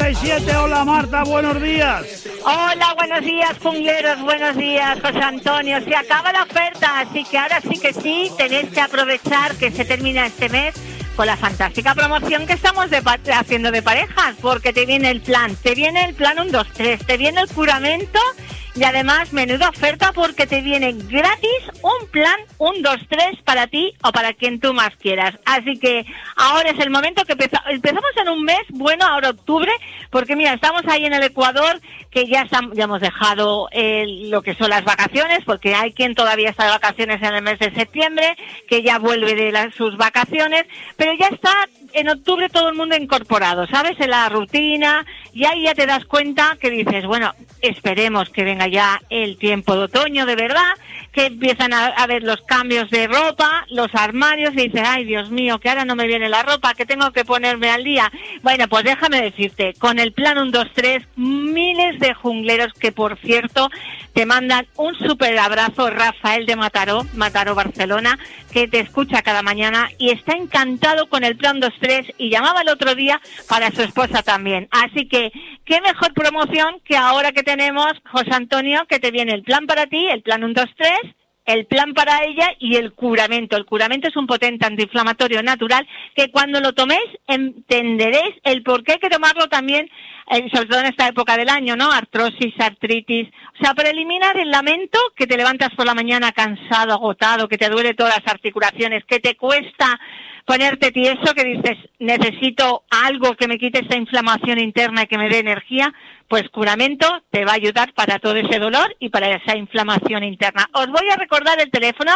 37. Hola Marta, buenos días. Hola, buenos días, jungleros, buenos días, José Antonio. Se acaba la oferta, así que ahora sí que sí, tenéis que aprovechar que se termina este mes con la fantástica promoción que estamos haciendo de parejas, porque te viene el plan 1, 2, 3, te viene el juramento y además menuda oferta porque te viene gratis un plan 1, 2, 3 para ti o para quien tú más quieras. Así que ahora es el momento que empezamos en un mes, bueno, ahora octubre, porque mira, estamos ahí en el Ecuador, que ya hemos dejado lo que son las vacaciones, porque hay quien todavía está de vacaciones en el mes de septiembre, que ya vuelve de sus vacaciones, pero ya está en octubre todo el mundo incorporado, ¿sabes? En la rutina, y ahí ya te das cuenta que dices, bueno, esperemos que venga ya el tiempo de otoño de verdad, que empiezan a ver los cambios de ropa, los armarios, y dices, ay Dios mío, que ahora no me viene la ropa, que tengo que ponerme al día. Bueno, pues déjame decirte, con el plan 1, 2, 3, miles de jungleros que, por cierto, te mandan un súper abrazo. Rafael de Mataró, Barcelona, que te escucha cada mañana y está encantado con el plan 2, 3 y llamaba el otro día para su esposa también. Así que, qué mejor promoción que ahora que tenemos, José Antonio, que te viene el plan para ti, el plan 1, 2, 3, el plan para ella y el curamento. El curamento es un potente antiinflamatorio natural que cuando lo toméis entenderéis el por qué hay que tomarlo también, sobre todo en esta época del año, ¿no? Artrosis, artritis. O sea, para eliminar el lamento, que te levantas por la mañana cansado, agotado, que te duele todas las articulaciones, que te cuesta ponerte tieso, que dices, necesito algo que me quite esta inflamación interna y que me dé energía, pues Curamento te va a ayudar para todo ese dolor y para esa inflamación interna. Os voy a recordar el teléfono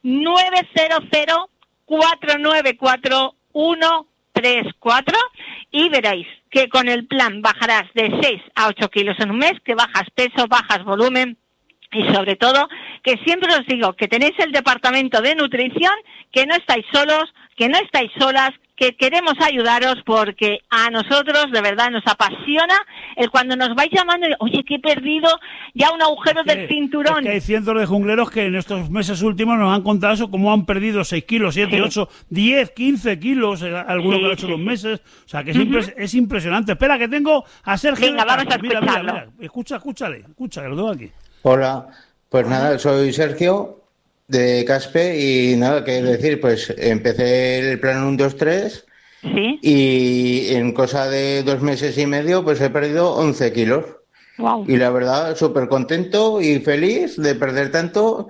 900-494-134 y veréis que con el plan bajarás de 6 a 8 kilos en un mes, que bajas peso, bajas volumen. Y sobre todo, que siempre os digo que tenéis el departamento de nutrición, que no estáis solos, que no estáis solas, que queremos ayudaros porque a nosotros de verdad nos apasiona el cuando nos vais llamando y, oye, que he perdido ya un agujero del cinturón. Es que hay cientos de jungleros que en estos meses últimos nos han contado eso, cómo han perdido 6 kilos, 7, 8, 10, 15 kilos, algunos que han hecho 2 meses. O sea, que es impresionante. Espera, que tengo a Sergio. Venga, vamos a escucharlo. Mira. Escúchale, que lo tengo aquí. Hola, pues nada, soy Sergio de Caspe y nada, que decir, pues empecé el plan 1, 2, 3 ¿Sí? Y en cosa de 2 meses y medio pues he perdido 11 kilos. Wow. Y la verdad, súper contento y feliz de perder tanto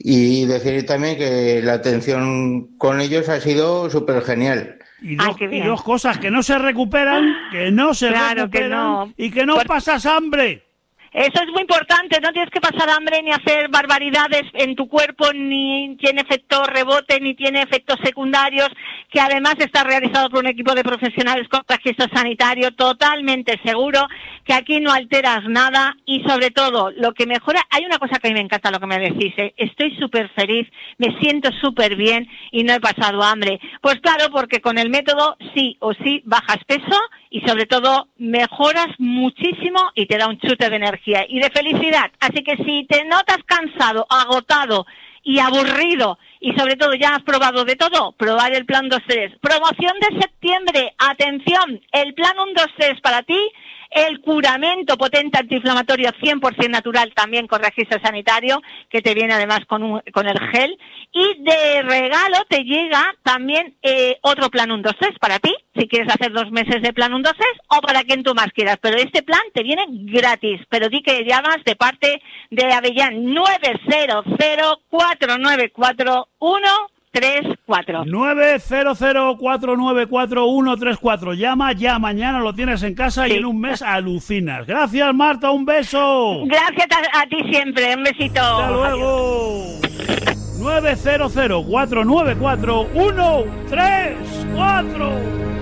y decir también que la atención con ellos ha sido súper genial. Y dos cosas, que no se recuperan, que no se recuperan que no. Y que no pasas hambre. Eso es muy importante, no tienes que pasar hambre ni hacer barbaridades en tu cuerpo, ni tiene efectos rebote, ni tiene efectos secundarios, que además está realizado por un equipo de profesionales con registro sanitario totalmente seguro, que aquí no alteras nada y sobre todo lo que mejora, hay una cosa que a mí me encanta lo que me decís, estoy súper feliz, me siento súper bien y no he pasado hambre. Pues claro, porque con el método sí o sí bajas peso y sobre todo mejoras muchísimo y te da un chute de energía y de felicidad. Así que si te notas cansado, agotado y aburrido y sobre todo ya has probado de todo, probar el plan 2-3. Promoción de septiembre, atención, el plan 1-2-3 para ti, el curamento potente antiinflamatorio 100% natural también con registro sanitario, que te viene además con el gel, y de regalo te llega también otro plan 1-2-3 para ti, si quieres hacer 2 meses de plan 1-2-3 o para quien tú más quieras, pero este plan te viene gratis, pero di que llamas de parte de Avellán 900-494-134. 900-494-134. Llama ya, mañana lo tienes en casa y en un mes alucinas. Gracias, Marta, un beso. Gracias a ti siempre, un besito. Hasta luego. 900-494-134.